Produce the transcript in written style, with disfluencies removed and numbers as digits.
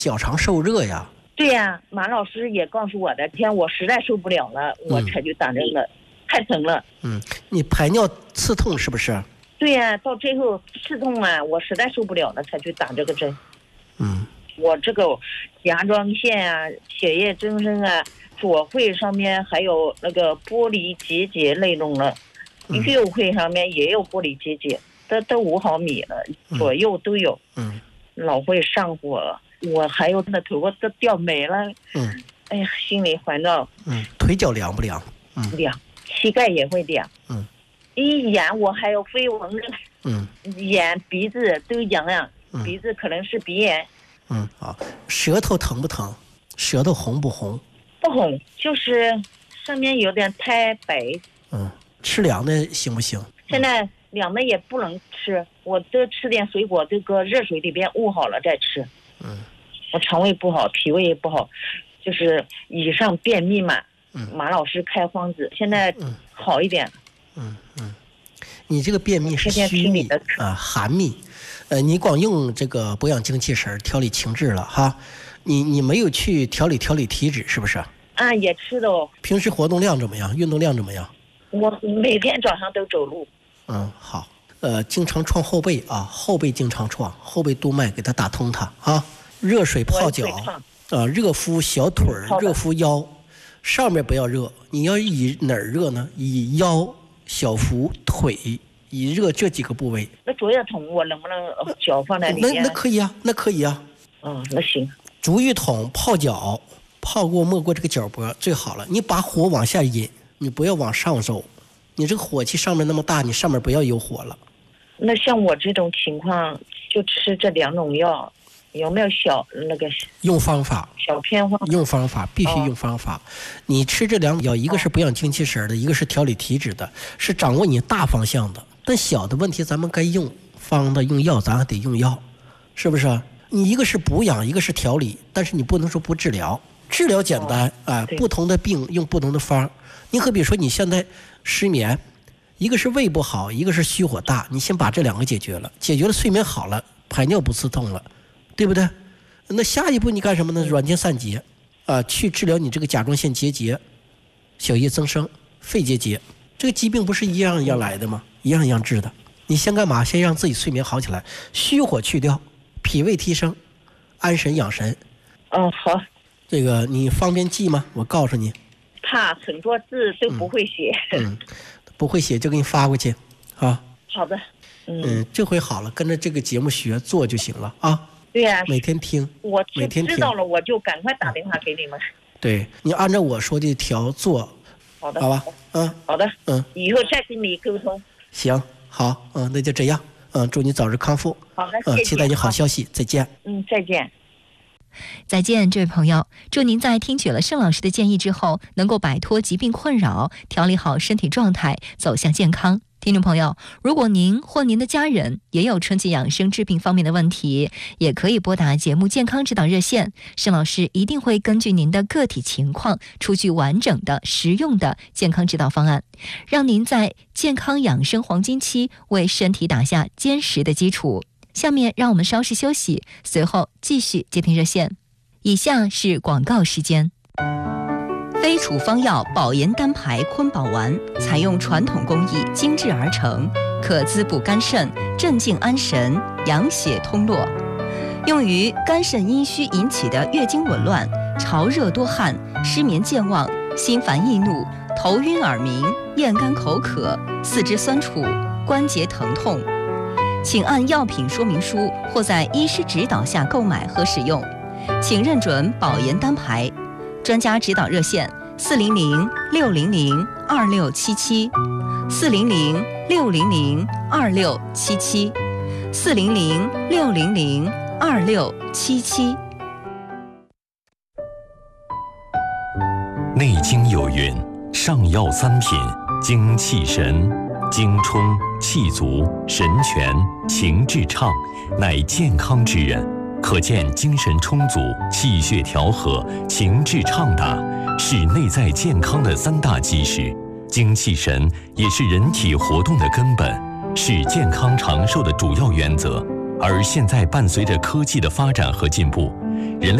脚长受热呀。 对呀，马老师也告诉我的，天我实在受不了了，我才去打针了，太疼了。 你排尿刺痛是不是？ 对呀，到最后刺痛啊，我实在受不了了，才去打这个针。我这个甲状腺啊、血液增生啊、左会上面还有那个玻璃结节那种了，右会上面也有玻璃结节，都5毫米了，左右都有。老会上火，我还有那头发都掉没了。哎呀，心里烦躁。 腿脚凉不凉？ 凉，膝盖也会凉。眼我还有飞蚊子。眼鼻子都痒痒，鼻子可能是鼻炎。 好，舌头疼不疼？舌头红不红？ 不红，就是上面有点苔白。 吃凉的行不行？ 现在凉的也不能吃，我都吃点水果，都搁热水里边捂好了再吃。我肠胃不好，脾胃也不好，就是以上便秘嘛。马老师开方子，现在好一点。 你这个便秘是虚秘寒秘。你光用这个补养精气神、调理情志了哈，你没有去调理体质是不是？ 也吃的哦。 平时活动量怎么样？运动量怎么样？ 我每天早上都走路。 好。经常撞后背啊，后背经常撞，后背督脉给它打通它啊。热水泡脚热敷小腿热敷腰，上面不要热。你要以哪儿热呢？以腰、小腹、腿。以热这几个部位。 那左右桶我能不能脚放在里面？ 那可以啊，那可以啊。 那行。 足浴桶泡脚，泡过没过这个脚脖最好了。你把火往下引，你不要往上走。你这个火气上面那么大，你上面不要有火了。 那像我这种情况，就吃这2种药，有没有那个用方法？ 小偏方？ 用方法必须用方法。你吃这2种药，一个是补养精气神的，一个是调理体质的，是掌握你大方向的。但小的问题咱们该用方的用药，咱还得用药，是不是？你一个是补养，一个是调理，但是你不能说不治疗。治疗简单不同的病用不同的方。你可比说你现在失眠，一个是胃不好，一个是虚火大，你先把这2个解决了，睡眠好了，排尿不刺痛了，对不对？那下一步你干什么呢？软坚散结去治疗你这个甲状腺结节、小叶增生、肺结节，这个疾病不是一样一样来的吗？一样一样治的。你先干嘛？先让自己睡眠好起来，虚火去掉，脾胃提升，安神养神。 好。 这个你方便记吗？我告诉你。 怕很多字都不会写。 不会写就给你发过去啊。 好的。 这回好了，跟着这个节目学做就行了啊。 对呀， 每天听。 我知道了，我就赶快打电话给你们。 对，你按照我说的调做。 好的。 好吧。 好的。以后再跟你沟通。 行，好，那就这样。祝你早日康复。 好的，谢谢。 期待你好消息，再见。 再见。 再见，这位朋友，祝您在听取了盛老师的建议之后，能够摆脱疾病困扰，调理好身体状态，走向健康。听众朋友，如果您或您的家人也有春季养生治病方面的问题，也可以拨打节目健康指导热线，盛老师一定会根据您的个体情况，出具完整的、实用的健康指导方案，让您在健康养生黄金期为身体打下坚实的基础。下面让我们稍事休息，随后继续接听热线。以下是广告时间。非处方药保研单牌坤宝丸，采用传统工艺精制而成，可滋补肝肾，镇静安神，养血通络，用于肝肾阴虚引起的月经紊乱、潮热多汗、失眠健忘、心烦易怒、头晕耳鸣、咽干口渴、四肢酸楚、关节疼痛。请按药品说明书或在医师指导下购买和使用，请认准保研单牌。专家指导热线400-601-2677，400-601-2677。 内经有云：上药3品，精气神。精充、气足、神全、情志畅，乃健康之人。可见精神充足、气血调和、情志畅达，是内在健康的3大基石。精气神也是人体活动的根本，是健康长寿的主要原则。而现在伴随着科技的发展和进步， 人类